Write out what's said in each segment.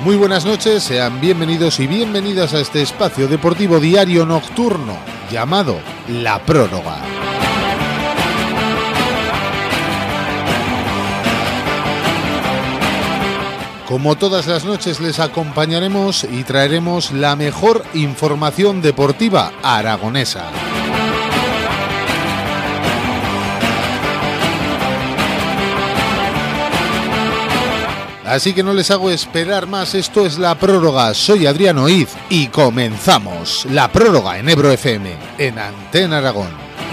Muy buenas noches, sean bienvenidos y bienvenidas a este espacio deportivo diario nocturno llamado La Prórroga. Como todas las noches les acompañaremos y traeremos la mejor información deportiva aragonesa. Así que no les hago esperar más, esto es La Prórroga, soy Adrián Oiz y comenzamos La Prórroga en Ebro FM, en Antena Aragón.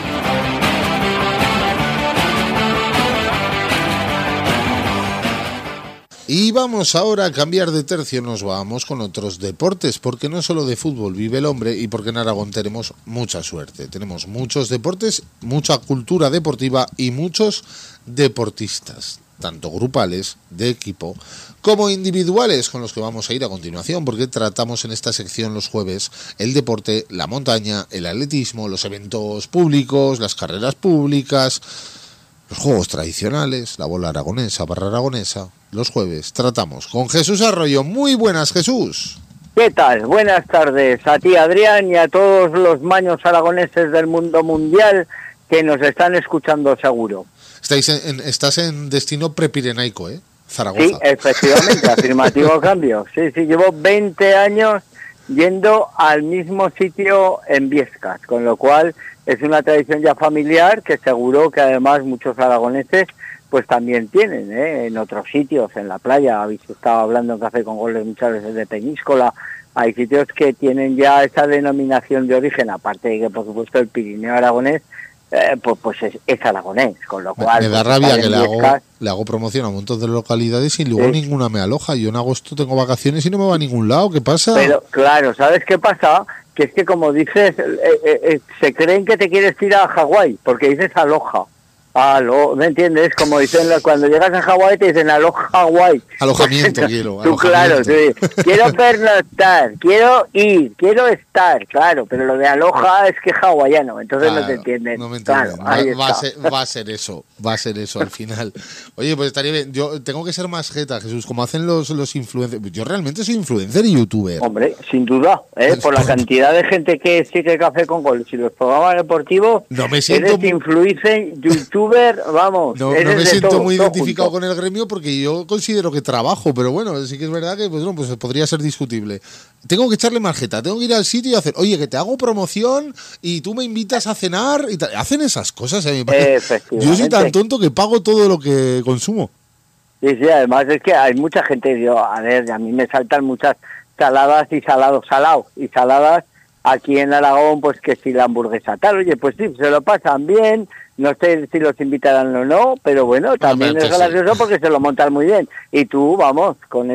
Y vamos ahora a cambiar de tercio, nos vamos con otros deportes, porque no solo de fútbol vive el hombre y porque en Aragón tenemos mucha suerte. Tenemos muchos deportes, mucha cultura deportiva y muchos deportistas, tanto grupales, de equipo, como individuales, con los que vamos a ir a continuación, porque tratamos en esta sección los jueves el deporte, la montaña, el atletismo, los eventos públicos, las carreras públicas, los juegos tradicionales, la bola aragonesa, barra aragonesa. Los jueves tratamos con Jesús Arroyo. Muy buenas, Jesús. ¿Qué tal? Buenas tardes a ti, Adrián, y a todos los maños aragoneses del mundo mundial que nos están escuchando seguro. Estás en destino prepirenaico, ¿eh? Zaragoza. Sí, efectivamente, afirmativo cambio. Sí, llevo 20 años yendo al mismo sitio en Biescas, con lo cual es una tradición ya familiar que seguro que además muchos aragoneses pues también tienen, en otros sitios, en la playa. Habéis estado hablando en Café con Goles muchas veces de Peñíscola. Hay sitios que tienen ya esa denominación de origen, aparte de que por supuesto el Pirineo aragonés pues es aragonés, con lo cual... Me da rabia que le hago promoción a un montón de localidades y luego ninguna me aloja. Yo en agosto tengo vacaciones y no me va a ningún lado. ¿Qué pasa? Pero claro, ¿sabes qué pasa? Que es que como dices, se creen que te quieres ir a Hawái, porque dices aloja. ¿Me entiendes? Como dicen cuando llegas a Hawái te dicen aloja Hawái. Alojamiento quiero. Tú claro, sí. Quiero pernoctar, quiero ir, quiero estar, claro, pero lo de aloja es que es hawaiano, entonces claro, no te entienden. No me entienden. Claro, va a ser eso al final. Oye, pues estaría bien. Yo tengo que ser más jeta, Jesús, como hacen los influencers. Yo realmente soy influencer y youtuber. Hombre, sin duda, por la cantidad de gente que sigue Café con Goles y los programas deportivos, no me siento eres influencer, youtuber, vamos. No me siento muy identificado con el gremio porque yo considero que trabajo, pero bueno, sí que es verdad que pues podría ser discutible. Tengo que echarle más jeta, tengo que ir al sitio y hacer, oye, que te hago promoción y tú me invitas a cenar y hacen esas cosas. Yo soy tan tonto que pago todo lo que consumo. Sí, además es que hay mucha gente, a mí me saltan muchas saladas y saladas aquí en Aragón, pues que si la hamburguesa tal, oye, pues sí, se lo pasan bien. No sé si los invitarán o no, pero bueno, también es gracioso porque se lo montan muy bien. Y tú, vamos,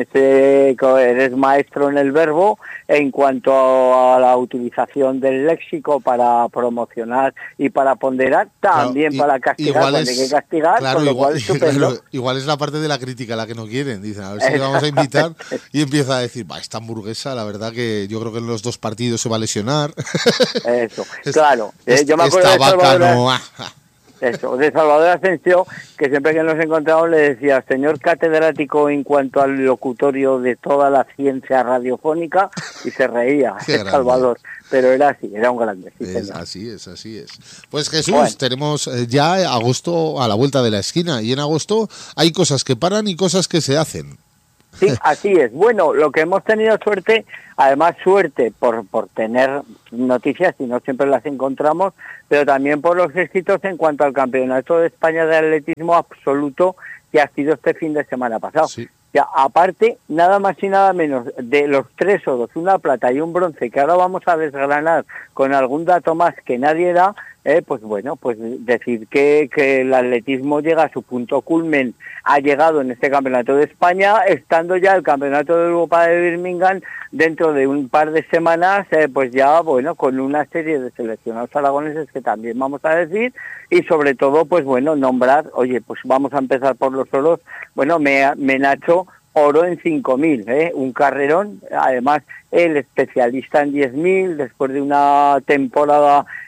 eres maestro en el verbo en cuanto a la utilización del léxico para promocionar y para ponderar, también para castigar cuando hay que castigar, claro, con lo cual estupendo. Claro, igual es la parte de la crítica la que no quieren. Dicen, a ver si le vamos a invitar y empieza a decir, esta hamburguesa, la verdad que yo creo que en los 2 partidos se va a lesionar. Eso, claro. Yo me acuerdo esta vaca no... Eso, de Salvador Asensio, que siempre que nos encontramos le decía, señor catedrático en cuanto al locutorio de toda la ciencia radiofónica, y se reía, Salvador, pero era así, era un grande. Sí, así es. Pues Jesús, tenemos ya agosto a la vuelta de la esquina, y en agosto hay cosas que paran y cosas que se hacen. Sí, así es. Bueno, lo que hemos tenido suerte, además suerte por tener noticias y no siempre las encontramos, pero también por los éxitos en cuanto al Campeonato de España de Atletismo absoluto que ha sido este fin de semana pasado. Sí. Ya, aparte, nada más y nada menos de los 3 oros, una plata y un bronce, que ahora vamos a desgranar con algún dato más que nadie da, pues bueno, pues decir que el atletismo llega a su punto culmen, ha llegado en este Campeonato de España, estando ya el Campeonato de Europa de Birmingham dentro de un par de semanas, pues ya, bueno, con una serie de seleccionados aragoneses que también vamos a decir, y sobre todo, pues bueno, nombrar, oye, pues vamos a empezar por los oros, bueno, Menacho, oro en 5.000, un carrerón, además el especialista en 10.000, después de una temporada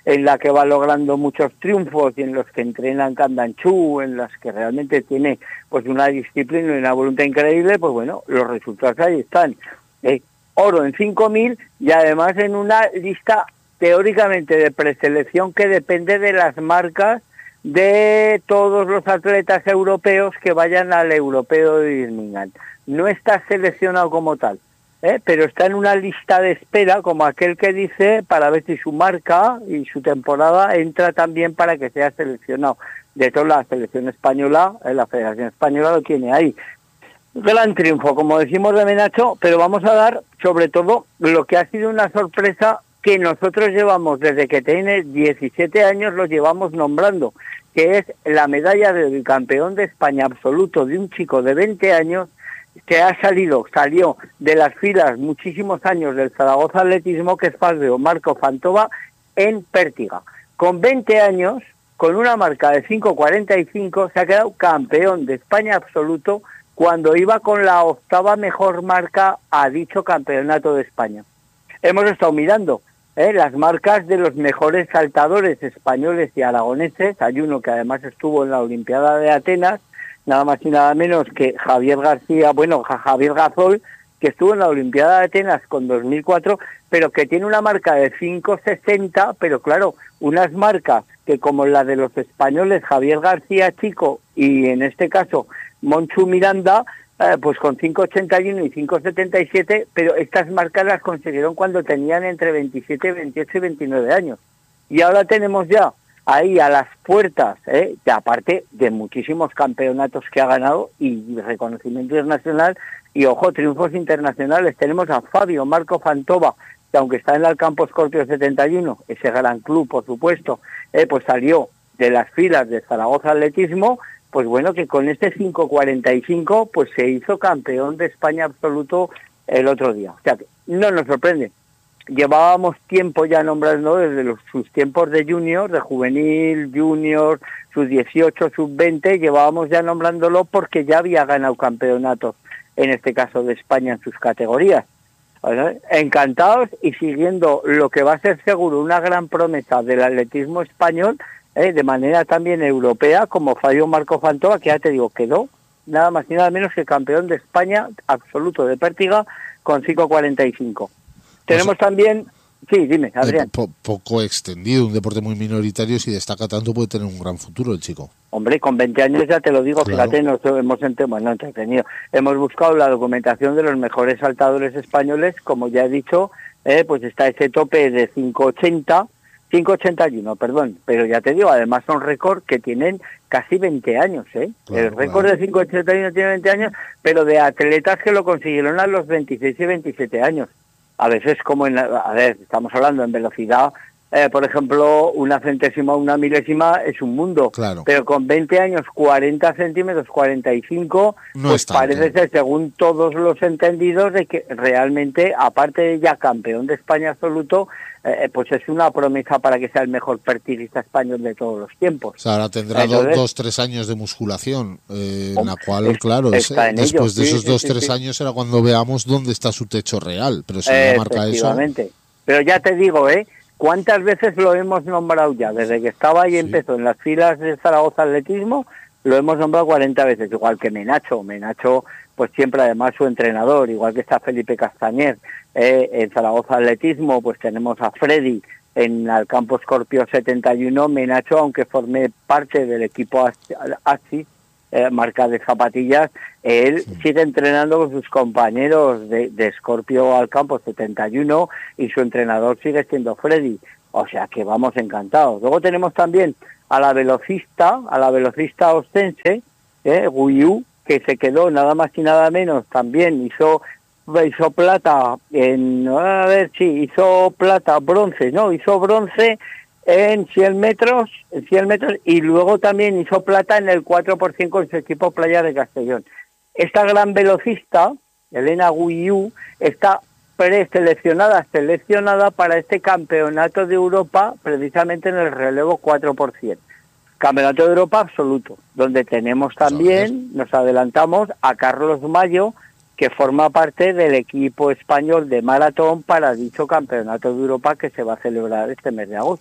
en la que va logrando muchos triunfos y en los que entrena en Candanchú, en las que realmente tiene pues una disciplina y una voluntad increíble, pues bueno, los resultados ahí están. Oro en 5.000 y además en una lista teóricamente de preselección que depende de las marcas de todos los atletas europeos que vayan al europeo de Birmingham. No está seleccionado como tal, pero está en una lista de espera como aquel que dice para ver si su marca y su temporada entra también para que sea seleccionado. De hecho, la selección española, la Federación Española lo tiene ahí. Gran triunfo, como decimos, de Menacho, pero vamos a dar sobre todo lo que ha sido una sorpresa que nosotros llevamos desde que tiene 17 años, lo llevamos nombrando, que es la medalla del campeón de España absoluto de un chico de 20 años que salió de las filas muchísimos años del Zaragoza Atletismo, que es Fabio Marco Fantova, en Pértiga. Con 20 años, con una marca de 5.45, se ha quedado campeón de España absoluto cuando iba con la 8ª mejor marca a dicho campeonato de España. Hemos estado mirando las marcas de los mejores saltadores españoles y aragoneses. Hay uno que además estuvo en la Olimpiada de Atenas, nada más y nada menos que Javier Gazol, que estuvo en la Olimpiada de Atenas con 2004, pero que tiene una marca de 5.60, pero claro, unas marcas que como la de los españoles Javier García Chico y en este caso Monchu Miranda, pues con 5.81 y 5.77, pero estas marcas las consiguieron cuando tenían entre 27, 28 y 29 años. Y ahora tenemos ya ahí a las puertas, que aparte de muchísimos campeonatos que ha ganado y reconocimiento internacional, y ojo, triunfos internacionales. Tenemos a Fabio Marco Fantova, que aunque está en el Campo Scorpio 71, ese gran club, por supuesto, pues salió de las filas de Zaragoza Atletismo, pues bueno, que con este 5.45 pues se hizo campeón de España absoluto el otro día. O sea que no nos sorprende. Llevábamos tiempo ya nombrando desde sus tiempos de junior, de juvenil, junior, sus 18, sus 20, llevábamos ya nombrándolo porque ya había ganado campeonatos, en este caso de España en sus categorías. ¿Vale? Encantados y siguiendo lo que va a ser seguro una gran promesa del atletismo español, de manera también europea, como Fabio Marco Fantova, que ya te digo, quedó nada más y nada menos que campeón de España absoluto de Pértiga con 5.45. Tenemos también... Sí, dime, Adrián. Poco extendido, un deporte muy minoritario, si destaca tanto puede tener un gran futuro el chico. Hombre, con 20 años ya te lo digo, claro. Fíjate, nos hemos entretenido. Hemos buscado la documentación de los mejores saltadores españoles, como ya he dicho, pues está ese tope de 5.81, perdón, pero ya te digo, además son récords que tienen casi 20 años, Claro, el récord de 5.81 tiene 20 años, pero de atletas que lo consiguieron a los 26 y 27 años. A veces como estamos hablando en velocidad, por ejemplo, una centésima o una milésima es un mundo, claro. Pero con 20 años, 40 centímetros, 45, no pues parece ser, según todos los entendidos, de que realmente, aparte de ya campeón de España absoluto, pues es una promesa para que sea el mejor pertilista español de todos los tiempos. O sea, ahora tendrá 2-3 años de musculación, en la cual, claro, después de esos 2-3 años será cuando veamos dónde está su techo real, pero si ya marca eso... Pero ya te digo, ¿cuántas veces lo hemos nombrado ya? Desde que estaba ahí empezó en las filas de Zaragoza Atletismo, lo hemos nombrado 40 veces, igual que Menacho, pues siempre además su entrenador, igual que está Felipe Castañer, en Zaragoza Atletismo, pues tenemos a Freddy en el Campo Scorpio 71, Menacho, aunque formé parte del equipo ASI, marca de zapatillas, él sigue entrenando con sus compañeros de Scorpio al Campo 71 y su entrenador sigue siendo Freddy, o sea que vamos encantados. Luego tenemos también a la velocista ostense, Guiu, que se quedó nada más y nada menos, también hizo plata hizo bronce en 100 metros y luego también hizo plata en el 4x100 con su equipo Playa de Castellón. Esta gran velocista, Elena Guiu, está seleccionada para este campeonato de Europa, precisamente en el relevo 4x100. Campeonato de Europa absoluto, donde tenemos también, nos adelantamos, a Carlos Mayo, que forma parte del equipo español de maratón para dicho Campeonato de Europa que se va a celebrar este mes de agosto.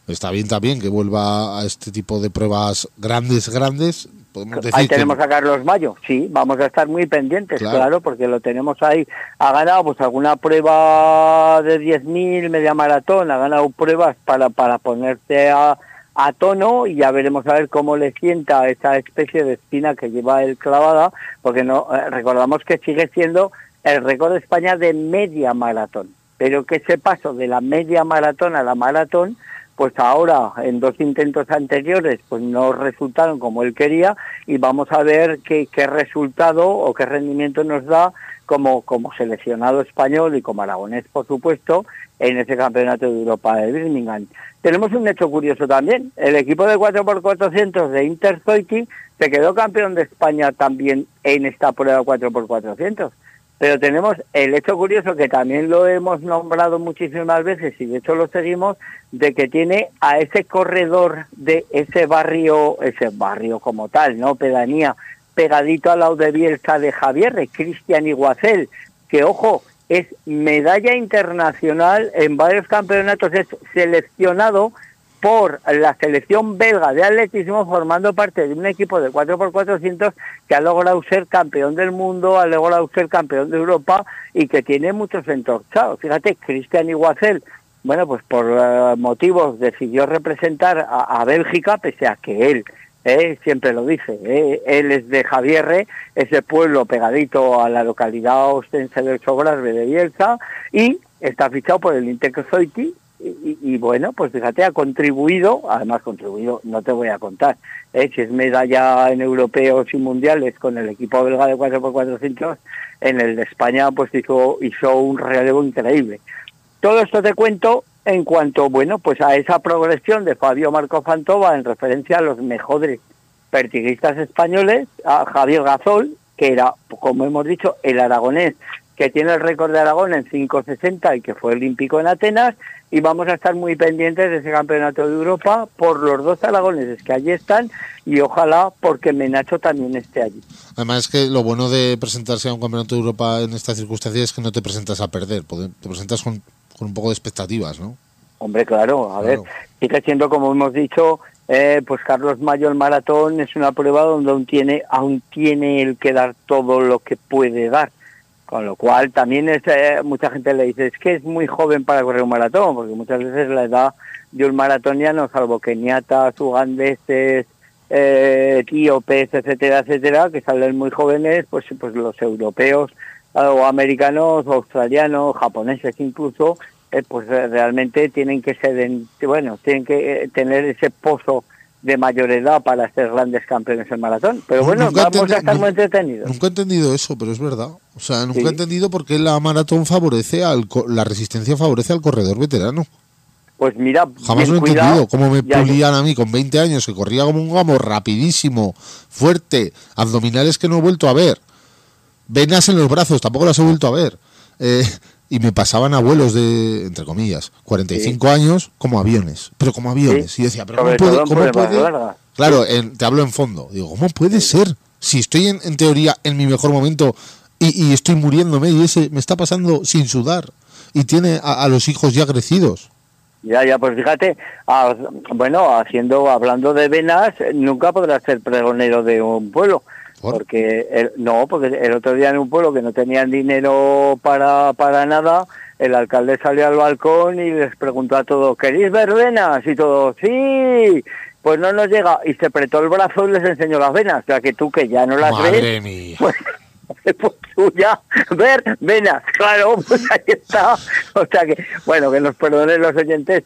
Está bien también que vuelva a este tipo de pruebas grandes. Podemos decir ahí tenemos a Carlos Mayo, sí, vamos a estar muy pendientes, claro, porque lo tenemos ahí. Ha ganado pues alguna prueba de 10.000, media maratón, ha ganado pruebas para ponerse a tono, y ya veremos a ver cómo le sienta esa especie de espina que lleva él clavada, porque no recordamos que sigue siendo el récord de España de media maratón, pero que ese paso de la media maratón a la maratón, pues ahora en 2 intentos anteriores pues no resultaron como él quería, y vamos a ver qué resultado o qué rendimiento nos da como seleccionado español y como aragonés, por supuesto, en ese campeonato de Europa de Birmingham. Tenemos un hecho curioso también: el equipo de 4x400 de Interzoiqui se quedó campeón de España también en esta prueba 4x400. Pero tenemos el hecho curioso, que también lo hemos nombrado muchísimas veces y de hecho lo seguimos, de que tiene a ese corredor de ese barrio como tal, ¿no? Pedanía, pegadito al lado de Bielsa de Javier, Cristian Iguacel, que ojo, es medalla internacional en varios campeonatos, es seleccionado por la selección belga de atletismo, formando parte de un equipo de 4x400 que ha logrado ser campeón del mundo, ha logrado ser campeón de Europa y que tiene muchos entorchados. Fíjate, Cristian Iguacel, bueno, pues por motivos decidió representar a Bélgica, pese a que él siempre lo dice, él es de Javierre, ese pueblo pegadito a la localidad ostense del Sobrarbe de Bielsa, y está fichado por el Interzoiqui. Y bueno, pues fíjate, ha contribuido, no te voy a contar, si es medalla en europeos y mundiales con el equipo belga de 4x400, en el de España pues hizo un relevo increíble. Todo esto te cuento en cuanto, bueno, pues a esa progresión de Fabio Marco Fantova en referencia a los mejores pertiguistas españoles, a Javier Gasol, que era, como hemos dicho, el aragonés que tiene el récord de Aragón en 5.60 y que fue olímpico en Atenas, y vamos a estar muy pendientes de ese campeonato de Europa por los 2 aragoneses que allí están, y ojalá porque Menacho también esté allí. Además, es que lo bueno de presentarse a un campeonato de Europa en estas circunstancias es que no te presentas a perder, te presentas con un poco de expectativas, ¿no? Hombre, claro, a ver, sigue siendo, como hemos dicho, pues Carlos Mayo, el maratón es una prueba donde aún tiene el que dar todo lo que puede dar. Con lo cual también mucha gente le dice, es que es muy joven para correr un maratón, porque muchas veces la edad de un maratoniano, salvo keniatas, ugandeses, etíopes, etcétera, que salen muy jóvenes, pues los europeos o americanos, o australianos, japoneses incluso, pues realmente tienen que tener ese pozo de mayor edad para ser grandes campeones en maratón. Pero bueno, vamos a estar muy entretenidos. Nunca he entendido eso, pero es verdad. O sea, nunca he entendido por qué la maratón la resistencia favorece al corredor veterano. Pues mira, jamás lo he entendido. Cómo me pulían a mí con 20 años, que corría como un gamo, rapidísimo, fuerte, abdominales que no he vuelto a ver, venas en los brazos, tampoco las he vuelto a ver. Y me pasaban abuelos de, entre comillas, 45 años como aviones, pero como aviones. Y decía, pero ¿cómo puede? Claro, te hablo en fondo. Digo, ¿cómo puede ser? Si estoy en teoría en mi mejor momento y estoy muriéndome, y ese me está pasando sin sudar, y tiene a los hijos ya crecidos. Ya, pues fíjate, hablando de venas, nunca podrás ser pregonero de un pueblo. Porque el otro día en un pueblo que no tenían dinero para nada, el alcalde salió al balcón y les preguntó a todos, ¿queréis ver venas? Y todos, sí, pues no nos llega, y se apretó el brazo y les enseñó las venas. O sea que tú, que ya no las ves, madre mía, pues tú ya ver venas, claro, pues ahí está. O sea que, bueno, que nos perdonen los oyentes,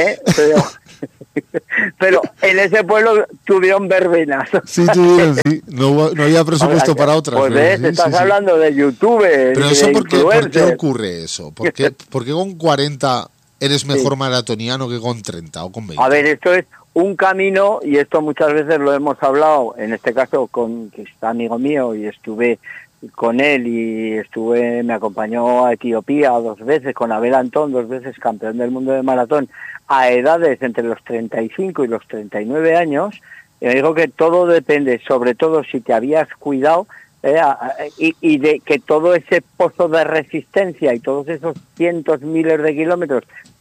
pero en ese pueblo tuvieron verbenas. Sí, tuvieron, sí. No había presupuesto para otras. Pues ves, estás hablando de YouTube. Pero eso, ¿por qué ocurre eso? ¿Por qué con 40 eres mejor maratoniano que con 30 o con 20? A ver, esto es un camino, y esto muchas veces lo hemos hablado, en este caso que está amigo mío, y estuve con él, y me acompañó a Etiopía 2 veces, con Abel Antón, 2 veces campeón del mundo de maratón, a edades entre los 35 y los 39 años, y me dijo que todo depende, sobre todo si te habías cuidado, y de que todo ese pozo de resistencia y todos esos cientos, miles de kilómetros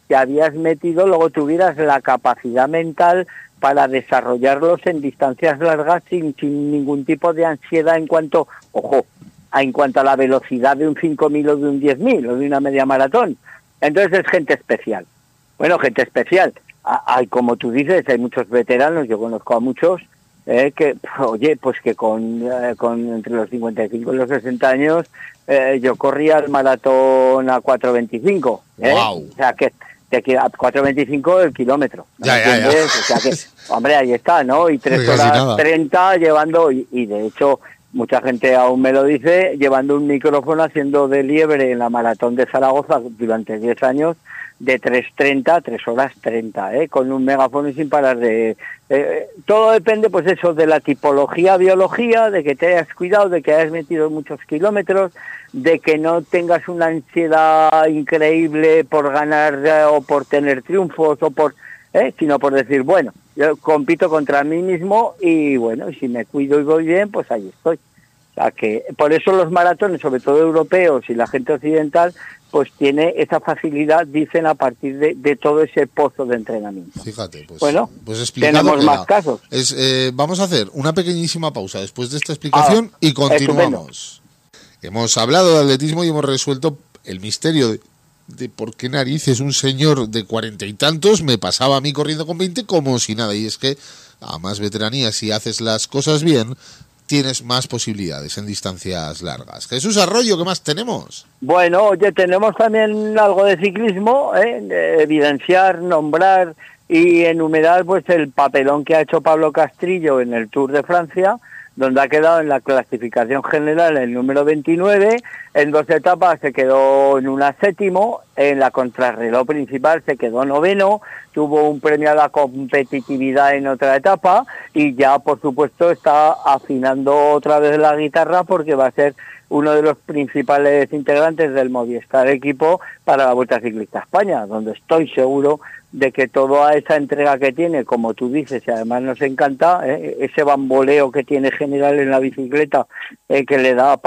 te habías metido, luego tuvieras la capacidad mental para desarrollarlos en distancias largas sin ningún tipo de ansiedad en cuanto, ojo, en cuanto a la velocidad de un 5.000 o de un 10.000 o de una media maratón. Entonces es gente especial. Bueno, gente especial. Hay, como tú dices, hay muchos veteranos, yo conozco a muchos, que, oye, pues que con entre los 55 y los 60 años, yo corría el maratón a 4:25. Wow. O sea, que a 4:25 el kilómetro. ¿No Ya. O sea que, hombre, ahí está, ¿no? Y 3 horas 30 llevando, y de hecho, mucha gente aún me lo dice, llevando un micrófono haciendo de liebre en la maratón de Zaragoza durante 10 años, de 3:30, 3 horas 30, con un megáfono y sin parar de... todo depende, pues eso, de la tipología, biología, de que te hayas cuidado, de que hayas metido muchos kilómetros, de que no tengas una ansiedad increíble por ganar o por tener triunfos o por... sino por decir, bueno, yo compito contra mí mismo y bueno, si me cuido y voy bien, pues ahí estoy. O sea que por eso los maratones, sobre todo europeos y la gente occidental, pues tiene esa facilidad, dicen, a partir de todo ese pozo de entrenamiento. Fíjate, pues, bueno, pues tenemos más casos. Vamos a hacer una pequeñísima pausa después de esta explicación y continuamos. Hemos hablado de atletismo y hemos resuelto el misterio de por qué narices un señor de 40 y tantos me pasaba a mí corriendo con 20 como si nada. Y es que a más veteranía, si haces las cosas bien, tienes más posibilidades en distancias largas. Jesús Arroyo, ¿qué más tenemos? Bueno, oye, tenemos también algo de ciclismo, de evidenciar, nombrar y enumerar pues el papelón que ha hecho Pablo Castrillo en el Tour de Francia, donde ha quedado en la clasificación general el número 29, en 2 etapas se quedó en una 7º, en la contrarreloj principal se quedó 9º, tuvo un premio a la competitividad en otra etapa y ya por supuesto está afinando otra vez la guitarra porque va a ser uno de los principales integrantes del Movistar Equipo para la Vuelta Ciclista a España, donde estoy seguro de que toda esa entrega que tiene, como tú dices, y además nos encanta, ese bamboleo que tiene general en la bicicleta, que le da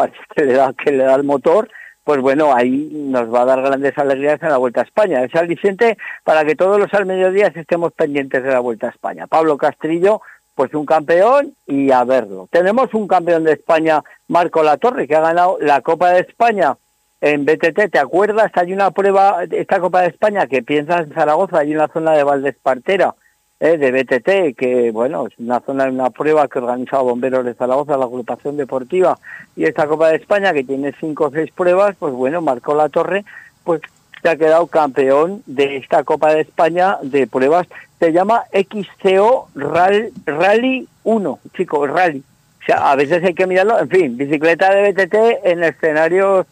el motor, pues bueno, ahí nos va a dar grandes alegrías en la Vuelta a España. Es aliciente para que todos los al mediodía estemos pendientes de la Vuelta a España. Pablo Castrillo, pues un campeón y a verlo. Tenemos un campeón de España, Marco Latorre, que ha ganado la Copa de España en BTT. ¿Te acuerdas? Hay una prueba, esta Copa de España, que piensas en Zaragoza, hay una zona de Valdespartera, de BTT, que bueno, es una prueba que organiza Bomberos de Zaragoza, la agrupación deportiva, y esta Copa de España, que tiene 5 o 6 pruebas, pues bueno, Marco Latorre, pues se ha quedado campeón de esta Copa de España de pruebas. Se llama XCO Rally 1, chicos, Rally. O sea, a veces hay que mirarlo, en fin, bicicleta de BTT en escenarios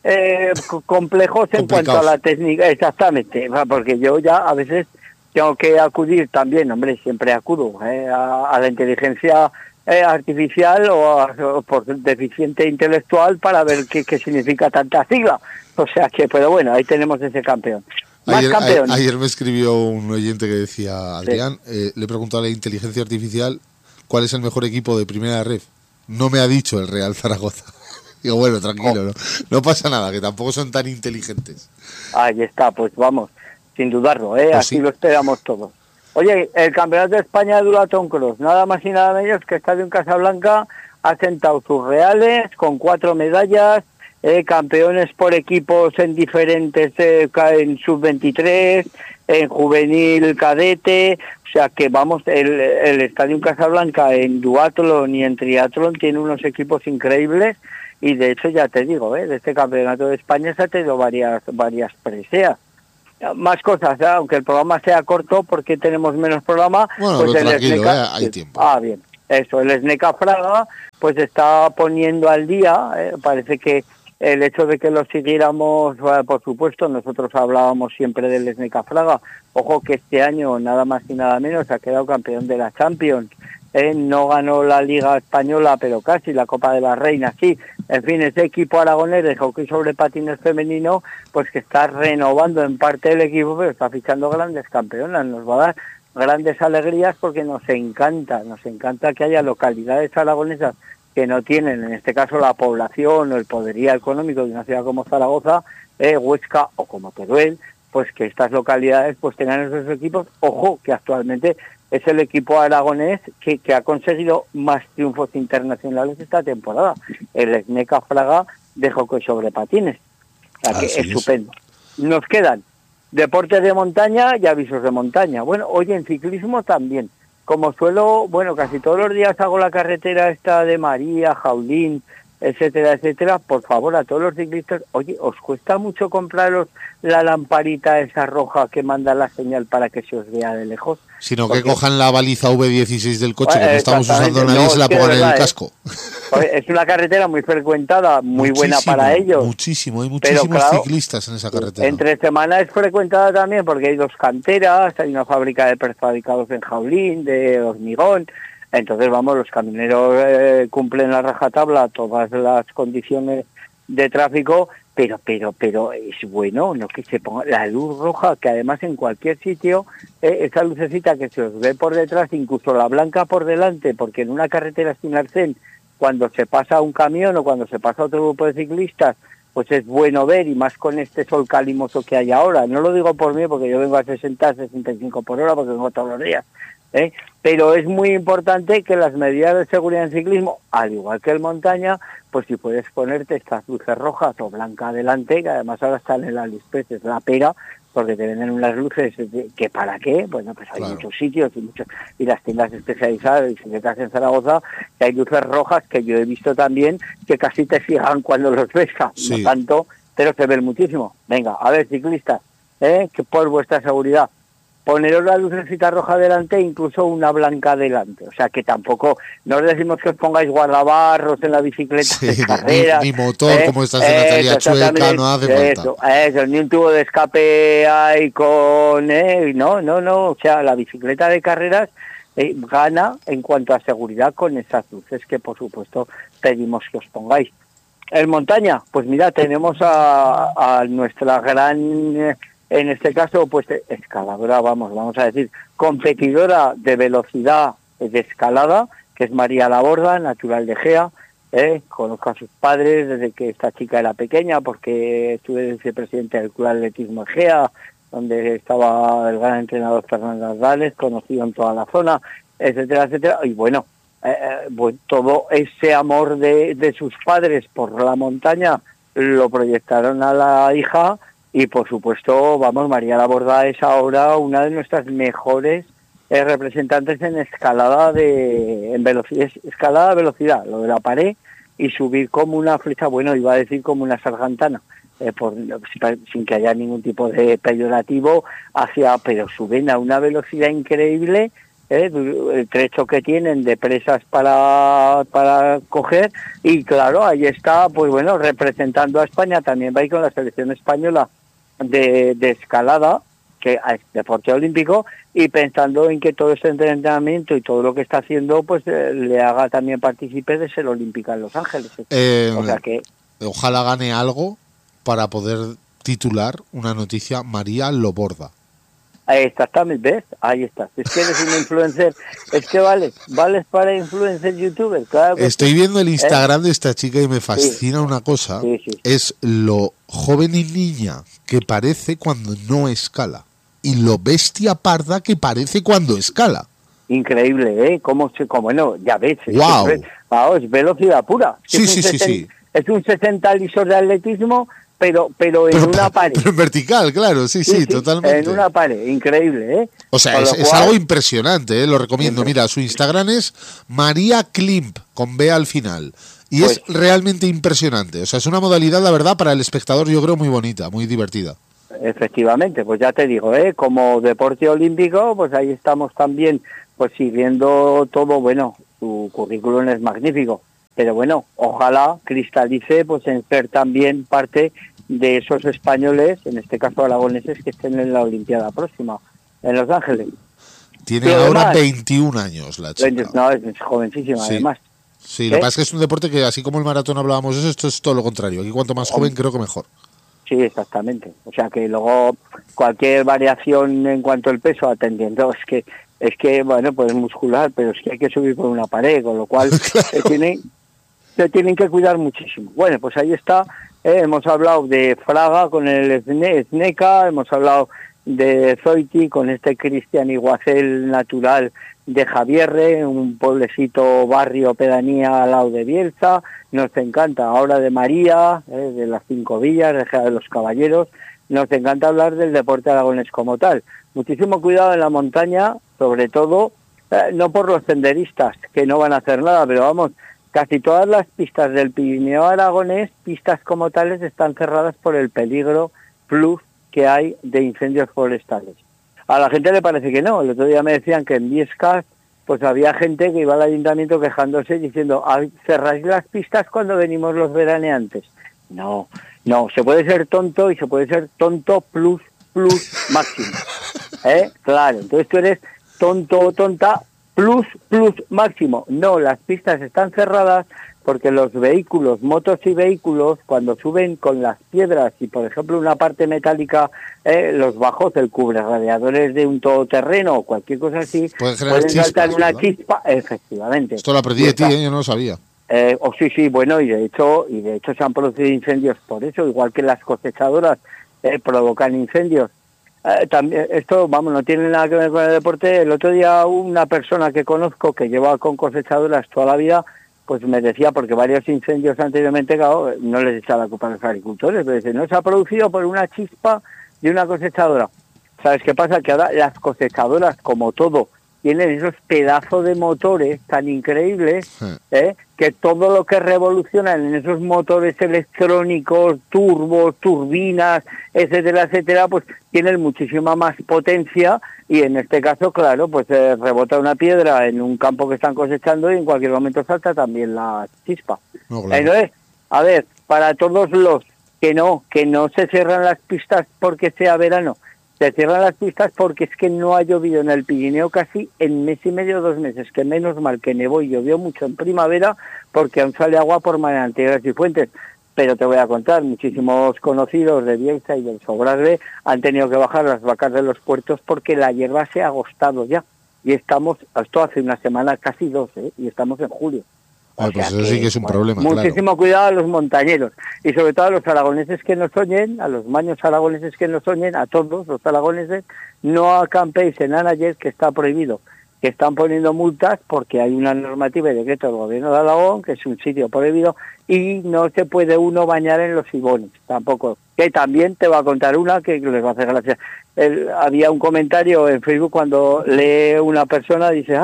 complejos en cuanto a la técnica, exactamente, porque yo ya a veces tengo que acudir también, hombre, siempre acudo a la inteligencia artificial o por deficiente intelectual para ver qué significa tanta sigla. O sea que, pero bueno, ahí tenemos ese campeón. Ayer me escribió un oyente que decía, Adrián, le preguntó a la inteligencia artificial cuál es el mejor equipo de primera ref. No me ha dicho el Real Zaragoza. Digo, bueno, tranquilo, no pasa nada, que tampoco son tan inteligentes. Ahí está, pues vamos, sin dudarlo, Pues así sí. lo esperamos todos. Oye, el Campeonato de España de Duratón Cross, nada más y nada menos que Estadio Casablanca ha sentado sus reales con 4 medallas, campeones por equipos en diferentes, en sub-23, en juvenil cadete, o sea que vamos, el Estadio Casablanca en duatlón y en triatlón tiene unos equipos increíbles. Y de hecho, ya te digo, de este Campeonato de España se han tenido varias preseas. Más cosas, aunque el programa sea corto, porque tenemos menos programa. Bueno, pues pero el tranquilo, SNECA, hay tiempo. Bien, eso, el SNECA Fraga, pues está poniendo al día, parece que el hecho de que lo siguiéramos, por supuesto, nosotros hablábamos siempre del SNECA Fraga. Ojo que este año, nada más y nada menos, ha quedado campeón de la Champions. No ganó la Liga Española, pero casi, la Copa de la Reina, sí. En fin, ese equipo aragonés de hockey sobre patines femenino, pues que está renovando en parte el equipo, pero está fichando grandes campeonas. Nos va a dar grandes alegrías porque nos encanta que haya localidades aragonesas que no tienen, en este caso, la población o el poderío económico de una ciudad como Zaragoza, Huesca o como Teruel, pues que estas localidades pues tengan esos equipos. Ojo, que actualmente es el equipo aragonés que ha conseguido más triunfos internacionales esta temporada, el Sneca Fraga de hockey sobre patines. O sea que estupendo. Nos quedan deportes de montaña y avisos de montaña. Bueno, hoy en ciclismo también. Como suelo, bueno, casi todos los días hago la carretera esta de María, Jaulín, etcétera, etcétera. Por favor, a todos los ciclistas, oye, ¿os cuesta mucho compraros la lamparita esa roja que manda la señal para que se os vea de lejos? Sino que cojan la baliza V16 del coche que no estamos usando nadie y se la pongan en el casco. Es una carretera muy frecuentada, muy buena para ellos. Muchísimo, hay muchísimos claro, ciclistas en esa carretera. Entre semana es frecuentada también porque hay 2 canteras, hay una fábrica de prefabricados en Jaulín, de hormigón. Entonces, vamos, los camioneros cumplen a rajatabla todas las condiciones de tráfico, pero es bueno, no que se ponga la luz roja, que además en cualquier sitio, esa lucecita que se os ve por detrás, incluso la blanca por delante, porque en una carretera sin arcén, cuando se pasa un camión o cuando se pasa otro grupo de ciclistas, pues es bueno ver, y más con este sol calimoso que hay ahora. No lo digo por mí, porque yo vengo a 60, 65 por hora, porque vengo todos los días, pero es muy importante que las medidas de seguridad en ciclismo, al igual que en montaña, pues si puedes ponerte estas luces rojas o blancas adelante, que además ahora están en las Lispeces, la pera, porque te venden unas luces que ¿para qué? Bueno, pues hay muchos sitios y las tiendas especializadas, bicicletas en Zaragoza, que hay luces rojas que yo he visto también, que casi te fijan cuando los ves, no tanto, pero se ven muchísimo. Venga, a ver, ciclistas, que por vuestra seguridad, poneros la lucecita roja delante e incluso una blanca delante. O sea, que tampoco, no os decimos que os pongáis guardabarros en la bicicleta de carreras. Ni motor, como estás en Natalia Chueca, no hace falta. Eso, ni un tubo de escape ahí con... No. O sea, la bicicleta de carreras gana en cuanto a seguridad con esas luces que, por supuesto, pedimos que os pongáis. En montaña, pues mira, tenemos a nuestra gran... En este caso, pues escaladora, vamos a decir, competidora de velocidad de escalada, que es María Laborda, natural de Gea. Conozco a sus padres desde que esta chica era pequeña, porque estuve vicepresidente del Club de Atletismo de Gea, donde estaba el gran entrenador Fernando Ardales, conocido en toda la zona, etcétera, etcétera. Y bueno, todo ese amor de sus padres por la montaña lo proyectaron a la hija. Y por supuesto, María Laborda es ahora una de nuestras mejores representantes en escalada en velocidad, escalada a velocidad, lo de la pared y subir como una flecha, bueno, iba a decir como una sargantana, sin que haya ningún tipo de peyorativo pero suben a una velocidad increíble, el trecho que tienen de presas para coger, y claro, ahí está, pues bueno, representando a España, también va a ir con la selección española de escalada, que es deporte olímpico, y pensando en que todo este entrenamiento y todo lo que está haciendo, pues le haga también partícipe de ser olímpica en Los Ángeles. O sea que ojalá gane algo para poder titular una noticia María Laborda. Exactamente, ¿ves? Ahí estás. Es que eres un influencer. Es que vales para influencer youtuber. Claro que estoy viendo el Instagram de esta chica y me fascina una cosa. Sí. Es lo joven y niña que parece cuando no escala. Y lo bestia parda que parece cuando escala. Increíble, Como no, ya ves. ¡Wow! Es velocidad pura. Sí. Es un 60 lisos de atletismo, pero en una pared. Pero en vertical, claro, sí, totalmente. En una pared, increíble, O sea, es algo impresionante, lo recomiendo. Mira, su Instagram es María Klimp, con B al final. Y pues, es realmente impresionante. O sea, es una modalidad, la verdad, para el espectador, yo creo, muy bonita, muy divertida. Efectivamente, pues ya te digo, como deporte olímpico, pues ahí estamos también, pues siguiendo todo, bueno, su currículum es magnífico. Pero bueno, ojalá cristalice pues en ser también parte de esos españoles, en este caso aragoneses, que estén en la Olimpiada próxima, en Los Ángeles. Tiene ahora 21 años la chica. No, es jovencísima, además. Sí, lo que pasa es que es un deporte que, así como el maratón hablábamos de eso, esto es todo lo contrario. Aquí cuanto más joven, creo que mejor. Sí, exactamente. O sea que luego cualquier variación en cuanto al peso, atendiendo, es que bueno, pues muscular, pero es que hay que subir por una pared, con lo cual se tienen que cuidar muchísimo. Bueno, pues ahí está hemos hablado de Fraga con el Sneca, hemos hablado de Zoiti con este Cristian Iguacel natural de Javierre, un pueblecito, barrio, pedanía al lado de Bielsa. Nos encanta ahora de María, de las Cinco Villas, de Gea de los Caballeros. Nos encanta hablar del deporte aragonés como tal. Muchísimo cuidado en la montaña, sobre todo, no por los senderistas, que no van a hacer nada, pero vamos, casi todas las pistas del Pirineo aragonés, pistas como tales, están cerradas por el peligro plus que hay de incendios forestales. A la gente le parece que no. El otro día me decían que en Viescas pues había gente que iba al ayuntamiento quejándose diciendo, ¿cerráis las pistas cuando venimos los veraneantes? No, se puede ser tonto y se puede ser tonto plus máximo. Claro, entonces tú eres tonto o tonta plus máximo. No, las pistas están cerradas porque los vehículos, motos y vehículos, cuando suben con las piedras y, por ejemplo, una parte metálica, los bajos, el cubre radiadores de un todoterreno o cualquier cosa así, pueden saltar una chispa, efectivamente. Esto lo aprendí de ti, yo no lo sabía. Sí, bueno, y de hecho se han producido incendios por eso, igual que las cosechadoras provocan incendios. También esto, vamos, no tiene nada que ver con el deporte. El otro día una persona que conozco que lleva con cosechadoras toda la vida, pues me decía, porque varios incendios anteriormente, claro, no les echaba la culpa a los agricultores, pero dice, no se ha producido por una chispa de una cosechadora. ¿Sabes qué pasa? Que ahora las cosechadoras, como todo, tienen esos pedazos de motores tan increíbles, que todo lo que revolucionan en esos motores electrónicos, turbos, turbinas, etcétera, pues tienen muchísima más potencia y en este caso, claro, pues rebota una piedra en un campo que están cosechando y en cualquier momento salta también la chispa. No, claro. Entonces, a ver, para todos los que no se cierran las pistas porque sea verano, se cierran las pistas porque es que no ha llovido en el Pirineo casi en mes y medio, 2 meses, que menos mal que nevó y llovió mucho en primavera porque aún sale agua por manantiales y fuentes. Pero te voy a contar, muchísimos conocidos de Bielsa y del Sobrarbe han tenido que bajar las vacas de los puertos porque la hierba se ha agostado ya. Y esto hace una semana, casi 2, y estamos en julio. Pues eso sí que es un problema, muchísimo claro. Cuidado a los montañeros y sobre todo a los aragoneses que nos oyen, a los maños aragoneses que nos oyen, a todos los aragoneses, no acampéis en Anayer, que está prohibido, que están poniendo multas porque hay una normativa y decreto del gobierno de Aragón, que es un sitio prohibido y no se puede uno bañar en los ibones, tampoco. Que también te va a contar una que les va a hacer gracia. Había un comentario en Facebook cuando lee una persona, dice,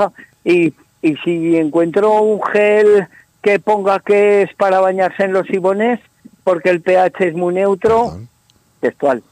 y si encuentro un gel que ponga que es para bañarse en los ibones, porque el pH es muy neutro, textual,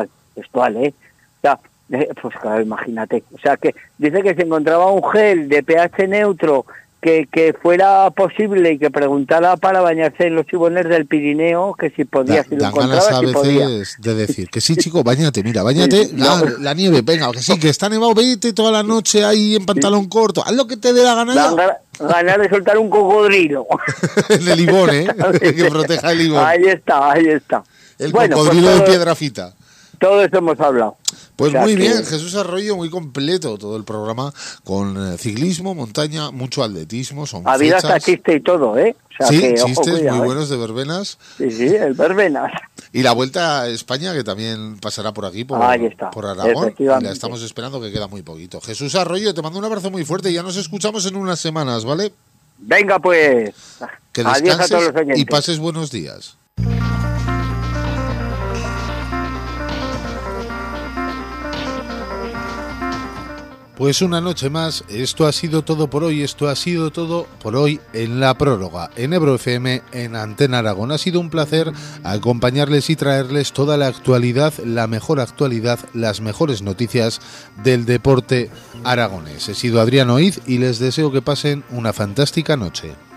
¿eh? O sea, pues claro, imagínate. O sea, que dice que se encontraba un gel de pH neutro que fuera posible y que preguntara para bañarse en los ibones del Pirineo, que si podía, si lo encontraba, ganas a si podía. veces de decir que sí, chico, bañate, sí, la nieve, venga, que sí, que está nevado, vete toda la noche ahí en pantalón corto, haz lo que te dé la gana. Ganar de soltar un cocodrilo. El ibón, que proteja el ibón. Ahí está. El cocodrilo de Piedrafita. Todo eso hemos hablado. Pues muy bien, Jesús Arroyo, muy completo todo el programa, con ciclismo, montaña, mucho atletismo, son fechas. Había hasta chiste y todo, ¿eh? O sea, sí, que, chistes cuidado, muy buenos de verbenas. Sí, el verbenas. Y la Vuelta a España, que también pasará por aquí, por Aragón, y la estamos esperando, que queda muy poquito. Jesús Arroyo, te mando un abrazo muy fuerte y ya nos escuchamos en unas semanas, ¿vale? Venga, pues. Que descanses. Adiós a todos los oyentes. Y pases buenos días. Pues una noche más, esto ha sido todo por hoy, en La Prórroga, en Ebro FM, en Antena Aragón. Ha sido un placer acompañarles y traerles toda la actualidad, la mejor actualidad, las mejores noticias del deporte aragonés. He sido Adrián Oiz y les deseo que pasen una fantástica noche.